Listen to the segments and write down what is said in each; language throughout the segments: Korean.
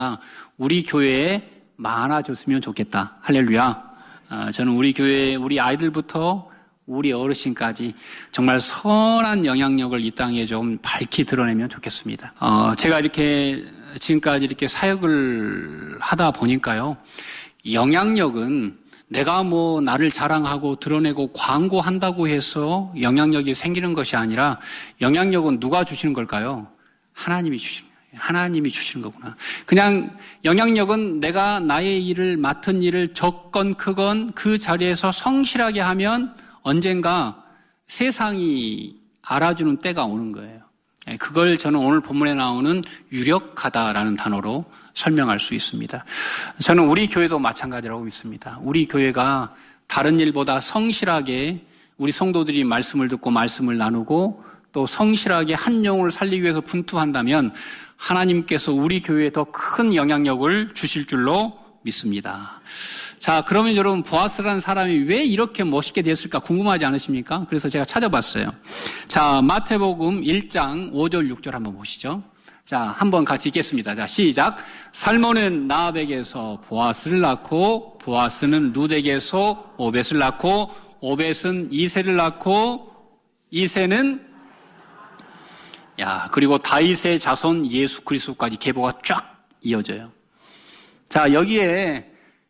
우리 교회에 많아졌으면 좋겠다. 할렐루야. 저는 우리 교회, 우리 아이들부터 우리 어르신까지 정말 선한 영향력을 이 땅에 좀 밝히 드러내면 좋겠습니다. 제가 이렇게 지금까지 이렇게 사역을 하다 보니까요, 영향력은 내가 나를 자랑하고 드러내고 광고한다고 해서 영향력이 생기는 것이 아니라, 영향력은 누가 주시는 걸까요? 하나님이 주시는 거예요. 하나님이 주시는 거구나. 그냥 영향력은 내가 나의 일을, 맡은 일을 적건 크건 그 자리에서 성실하게 하면 언젠가 세상이 알아주는 때가 오는 거예요. 그걸 저는 오늘 본문에 나오는 유력하다라는 단어로 설명할 수 있습니다. 저는 우리 교회도 마찬가지라고 믿습니다. 우리 교회가 다른 일보다 성실하게 우리 성도들이 말씀을 듣고 말씀을 나누고 또 성실하게 한 영혼을 살리기 위해서 분투한다면 하나님께서 우리 교회에 더 큰 영향력을 주실 줄로 믿습니다. 자, 그러면 여러분, 보아스라는 사람이 왜 이렇게 멋있게 됐을까 궁금하지 않으십니까? 그래서 제가 찾아봤어요. 자, 마태복음 1장 5절 6절 한번 보시죠. 자, 한번 같이 읽겠습니다. 자, 시작. 살몬은 나압에게서 보아스를 낳고, 보아스는 룻에게서 오벳을 낳고, 오벳은 이새를 낳고, 이새는 그리고 다윗의 자손 예수 그리스도까지 계보가 쫙 이어져요. 자, 여기에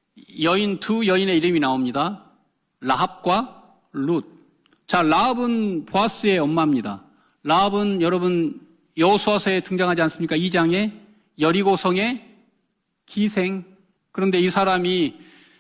두 여인의 이름이 나옵니다. 라합과 룻. 자, 라합은 보아스의 엄마입니다. 라합은 여러분 여호수아서에 등장하지 않습니까? 2장에 여리고성의 기생. 그런데 이 사람이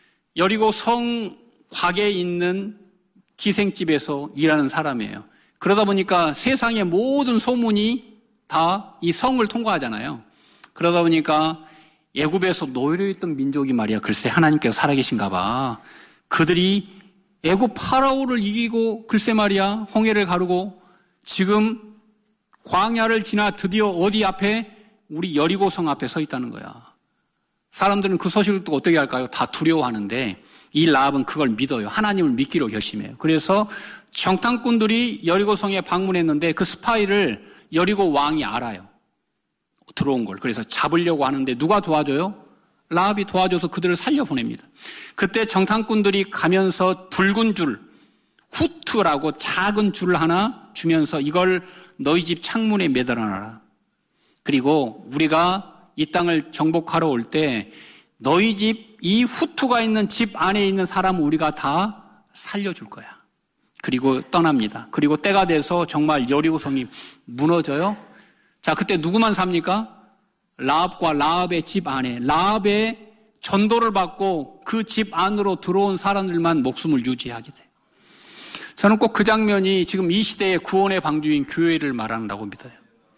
여리고성 곽에 있는 기생집에서 일하는 사람이에요. 그러다 보니까 세상의 모든 소문이 다 이 성을 통과하잖아요. 그러다 보니까 애굽에서 노예로 있던 민족이 말이야, 글쎄 하나님께서 살아계신가 봐. 그들이 애굽 파라오를 이기고 글쎄 말이야, 홍해를 가르고 지금 광야를 지나 드디어 어디 앞에? 우리 여리고성 앞에 서 있다는 거야. 사람들은 그 소식을 또 어떻게 할까요? 다 두려워하는데 이 라합은 그걸 믿어요. 하나님을 믿기로 결심해요. 그래서 정탐꾼들이 여리고성에 방문했는데 그 스파이를 여리고 왕이 알아요. 들어온 걸. 그래서 잡으려고 하는데 누가 도와줘요? 라합이 도와줘서 그들을 살려보냅니다. 그때 정탐꾼들이 가면서 붉은 줄, 후트라고 작은 줄을 하나 주면서 이걸 너희 집 창문에 매달아놔라. 그리고 우리가 이 땅을 정복하러 올 때 너희 집 이 후투가 있는 집 안에 있는 사람은 우리가 다 살려줄 거야. 그리고 떠납니다. 그리고 때가 돼서 정말 여리고성이 무너져요. 자, 그때 누구만 삽니까? 라합과 라합의 집 안에, 라합의 전도를 받고 그 집 안으로 들어온 사람들만 목숨을 유지하게 돼요. 저는 꼭 그 장면이 지금 이 시대의 구원의 방주인 교회를 말한다고 믿어요.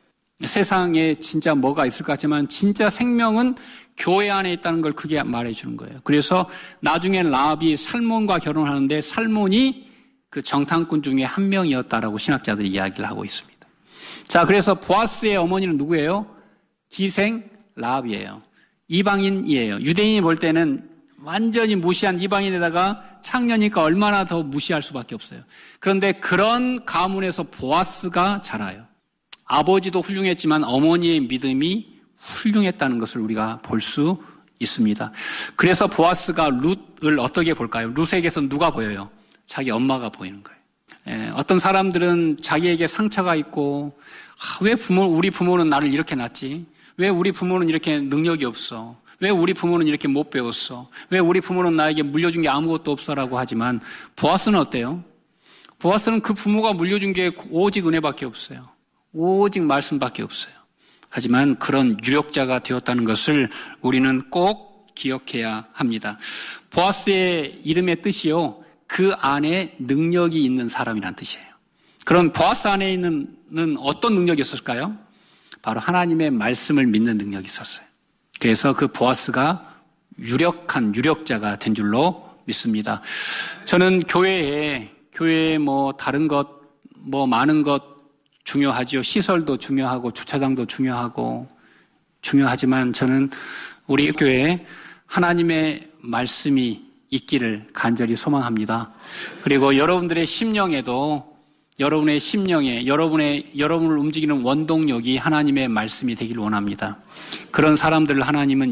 세상에 진짜 뭐가 있을 것 같지만 진짜 생명은 교회 안에 있다는 걸 그게 말해주는 거예요. 그래서 나중에 라합이 살몬과 결혼하는데 살몬이 그 정탐꾼 중에 한 명이었다라고 신학자들이 이야기를 하고 있습니다. 자, 그래서 보아스의 어머니는 누구예요? 기생 라합이에요. 이방인이에요. 유대인이 볼 때는 완전히 무시한 이방인에다가 창녀니까 얼마나 더 무시할 수밖에 없어요. 그런데 그런 가문에서 보아스가 자라요. 아버지도 훌륭했지만 어머니의 믿음이 훌륭했다는 것을 우리가 볼 수 있습니다. 그래서 보아스가 룻을 어떻게 볼까요? 룻에게서 누가 보여요? 자기 엄마가 보이는 거예요. 어떤 사람들은 자기에게 상처가 있고 왜 우리 부모는 나를 이렇게 낳지? 왜 우리 부모는 이렇게 능력이 없어? 왜 우리 부모는 이렇게 못 배웠어? 왜 우리 부모는 나에게 물려준 게 아무것도 없어라고 하지만 보아스는 어때요? 보아스는 그 부모가 물려준 게 오직 은혜밖에 없어요. 오직 말씀밖에 없어요. 하지만 그런 유력자가 되었다는 것을 우리는 꼭 기억해야 합니다. 보아스의 이름의 뜻이요, 그 안에 능력이 있는 사람이라는 뜻이에요. 그럼 보아스 안에 있는 어떤 능력이 있었을까요? 바로 하나님의 말씀을 믿는 능력이 있었어요. 그래서 그 보아스가 유력한 유력자가 된 줄로 믿습니다. 저는 교회에 다른 것, 많은 것 중요하죠. 시설도 중요하고 주차장도 중요하지만 저는 우리 교회에 하나님의 말씀이 있기를 간절히 소망합니다. 그리고 여러분들의 심령에도 여러분의 심령에, 여러분을 움직이는 원동력이 하나님의 말씀이 되길 원합니다. 그런 사람들을 하나님은